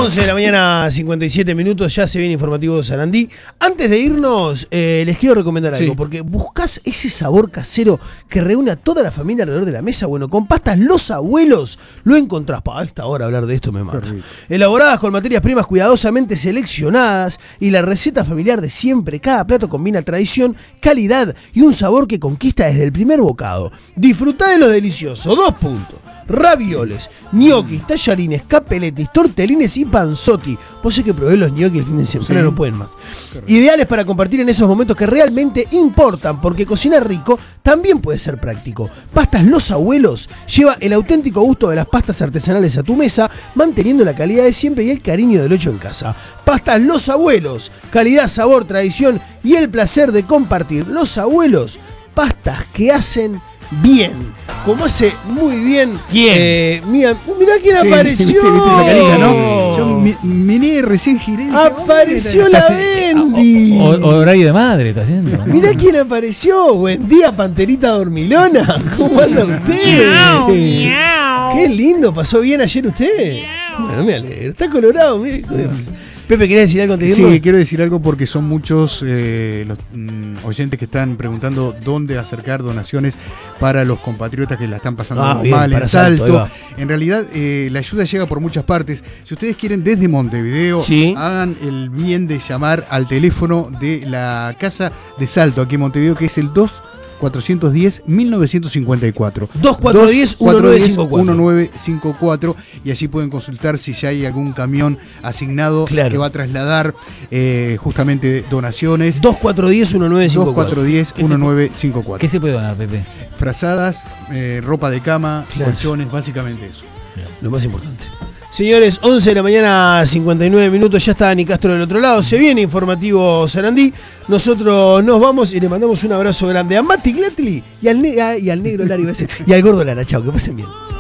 11 de la mañana, 57 minutos, ya se viene informativo de Sarandí. Antes de irnos, les quiero recomendar algo, porque buscás ese sabor casero que reúne a toda la familia alrededor de la mesa. Bueno, con pastas Los Abuelos lo encontrás. A esta hora hablar de esto me mata. Elaboradas con materias primas cuidadosamente seleccionadas y la receta familiar de siempre. Cada plato combina tradición, calidad y un sabor que conquista desde el primer bocado. Disfrutá de lo delicioso. 2 puntos. Ravioles, ñoquis, tallarines, capeletis, tortelines y panzotti. Vos sé que probé los ñoquis el fin de semana, no pueden más. Ideales para compartir en esos momentos que realmente importan, porque cocinar rico también puede ser práctico. Pastas Los Abuelos lleva el auténtico gusto de las pastas artesanales a tu mesa, manteniendo la calidad de siempre y el cariño del hecho en casa. Pastas Los Abuelos, calidad, sabor, tradición y el placer de compartir. Los Abuelos, pastas que hacen bien, como hace muy bien. ¿Quién? Mirá quién apareció. ¿Viste esa carita, no? Yo miré, recién giré. Apareció la Bendy. Horario de madre está haciendo, ¿no? Mirá quién apareció. Buen día, panterita dormilona. ¿Cómo anda usted? Miau, miau. Qué lindo, ¿pasó bien ayer usted? Bueno, me alegro. Está colorado, mire. Pepe, ¿querés decir algo? Sí, quiero decir algo porque son muchos los oyentes que están preguntando dónde acercar donaciones para los compatriotas que la están pasando mal en Salto. En realidad, la ayuda llega por muchas partes. Si ustedes quieren, desde Montevideo, hagan el bien de llamar al teléfono de la Casa de Salto, aquí en Montevideo, que es el 2410-1954. 2410-1954. Y allí pueden consultar si ya hay algún camión asignado que va a trasladar justamente donaciones. 2410-1954. ¿Qué se puede donar, Pepe? Frazadas, ropa de cama, colchones, básicamente eso. Lo más importante. Señores, 11 de la mañana, 59 minutos, ya está Dani Castro del otro lado, se viene informativo Sarandí, nosotros nos vamos y le mandamos un abrazo grande a Mati Gletli y al negro Larry Besset y al gordo Lara. Chao, que pasen bien.